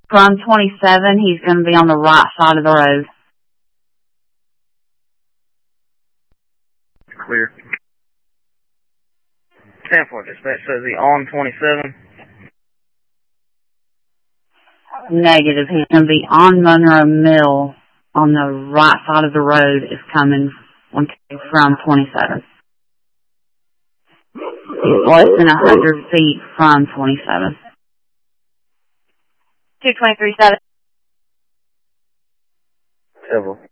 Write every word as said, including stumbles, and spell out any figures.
From twenty-seven, he's going to be on the right side of the road. Clear. ten four, dispatch says he on twenty-seven. Negative. He's going to be on Monroe Mill on the right side of the road. Is coming from twenty-seven. He's less than one hundred feet from twenty-seven. two twenty-three seven. Several.